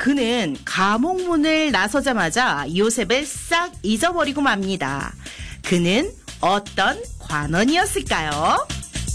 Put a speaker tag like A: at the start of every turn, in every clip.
A: 그는 감옥문을 나서자마자 요셉을 싹 잊어버리고 맙니다. 그는 어떤 관원이었을까요?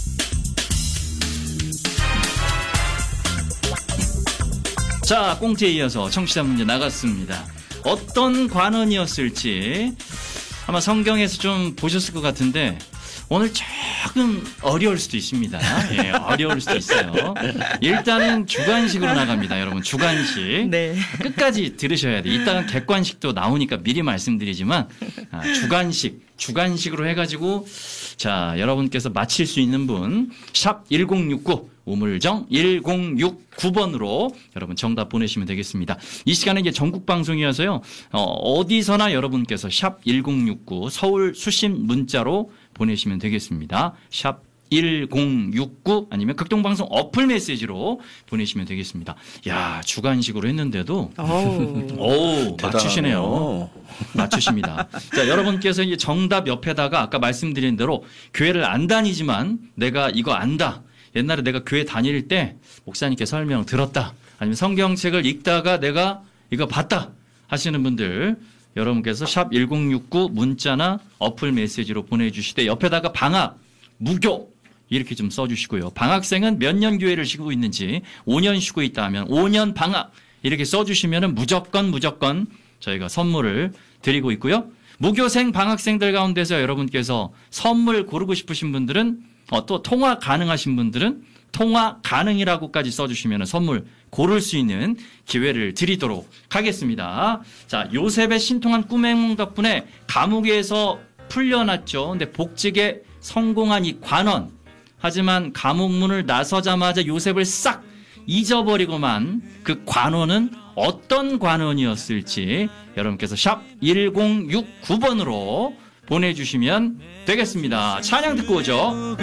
B: 자, 꽁트에 이어서 청취자 문제 나갔습니다. 어떤 관원이었을지 아마 성경에서 좀 보셨을 것 같은데 오늘 조금 어려울 수도 있습니다. 예, 어려울 수도 있어요. 일단은 주관식으로 나갑니다. 여러분, 주관식.
A: 네.
B: 끝까지 들으셔야 돼요. 이따가 객관식도 나오니까 미리 말씀드리지만 주관식으로 해가지고 자, 여러분께서 맞힐 수 있는 분 샵 1069 우물정 1069번으로 여러분 정답 보내시면 되겠습니다. 이 시간에 이제 전국 방송이어서요. 어디서나 여러분께서 샵 1069 서울 수신 문자로 보내시면 되겠습니다. 샵 1069 아니면 극동방송 어플 메시지로 보내시면 되겠습니다. 야, 주관식으로 했는데도 오, 맞추시네요. 맞추십니다. 자, 여러분께서 이제 정답 옆에다가 아까 말씀드린 대로 교회를 안 다니지만 내가 이거 안다. 옛날에 내가 교회 다닐 때 목사님께 설명 들었다. 아니면 성경책을 읽다가 내가 이거 봤다 하시는 분들 여러분께서 샵 1069 문자나 어플 메시지로 보내주시되 옆에다가 방학, 무교 이렇게 좀 써주시고요. 방학생은 몇 년 교회를 쉬고 있는지 5년 쉬고 있다 하면 5년 방학 이렇게 써주시면 무조건 저희가 선물을 드리고 있고요. 무교생 방학생들 가운데서 여러분께서 선물 고르고 싶으신 분들은 또 통화 가능하신 분들은 통화 가능이라고까지 써주시면 선물 고를 수 있는 기회를 드리도록 하겠습니다. 자, 요셉의 신통한 꿈의 행동 덕분에 감옥에서 풀려났죠. 근데 복직에 성공한 이 관원. 하지만 감옥문을 나서자마자 요셉을 싹 잊어버리고만 그 관원은 어떤 관원이었을지 여러분께서 샵 1069번으로 보내주시면 되겠습니다. 찬양 듣고 오죠.